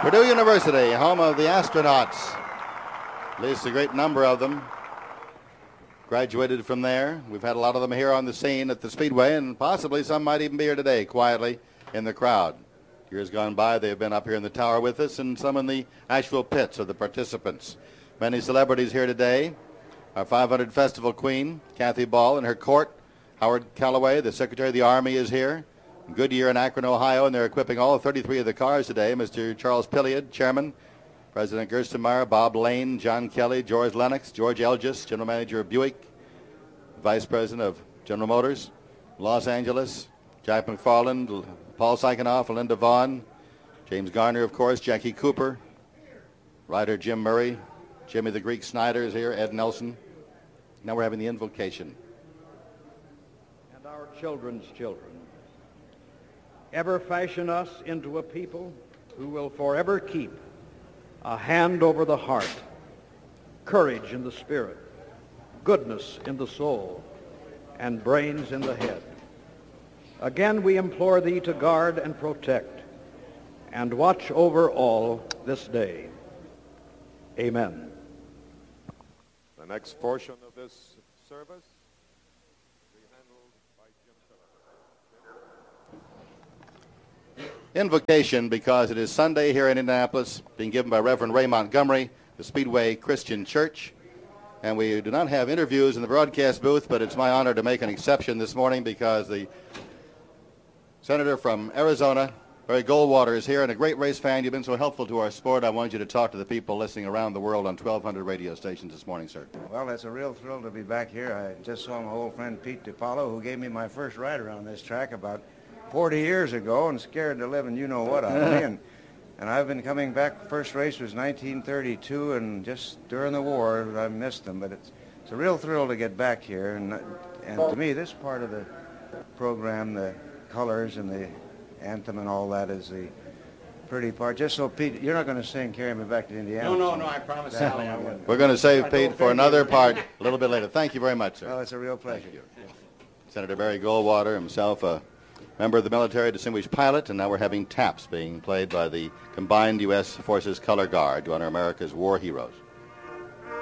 Purdue University, home of the astronauts. At least a great number of them graduated from there. We've had a lot of them here on the scene at the Speedway, and possibly some might even be here today, quietly in the crowd. Years gone by, they've been up here in the tower with us, and some in the actual pits of the participants. Many celebrities here today. Our 500 Festival Queen, Kathy Ball, and her court. Howard Callaway, the Secretary of the Army, is here. Goodyear in Akron, Ohio, and they're equipping all 33 of the cars today. Mr. Charles Pilliard, Chairman. President Gerstenmaier, Bob Lane, John Kelly, George Lennox, George Elgis, General Manager of Buick, Vice President of General Motors, Los Angeles, Jack McFarland, Paul Sykonoff, Linda Vaughn, James Garner, of course, Jackie Cooper, writer Jim Murray, Jimmy the Greek Snyder is here, Ed Nelson. Now we're having the invocation. And our children's children. Ever fashion us into a people who will forever keep a hand over the heart, courage in the spirit, goodness in the soul, and brains in the head. Again, we implore thee to guard and protect and watch over all this day. Amen. The next portion of this service will be handled by Jim Phillips. Invocation, because it is Sunday here in Indianapolis, being given by Reverend Ray Montgomery, the Speedway Christian Church. And we do not have interviews in the broadcast booth, but it's my honor to make an exception this morning because the Senator from Arizona, Barry Goldwater, is here, and a great race fan. You've been so helpful to our sport. I want you to talk to the people listening around the world on 1,200 radio stations this morning, sir. Well, it's a real thrill to be back here. I just saw my old friend Pete DiPaolo, who gave me my first ride around this track about 40 years ago, and scared to live and you know what out of me. And I've been coming back. First race was 1932, and just during the war, I missed them. But it's a real thrill to get back here. And to me, this part of the program, the colors and the anthem and all that, is the pretty part. Just so, Pete, you're not going to sing Carry Me Back to Indiana. No, I promise Sally I wouldn't. We're going to save Pete for another part a little bit later. Thank you very much, sir. Well, it's a real pleasure. Thank you. Senator Barry Goldwater, himself a member of the military, distinguished pilot, and now we're having taps being played by the combined U.S. Forces Color Guard to honor America's war heroes.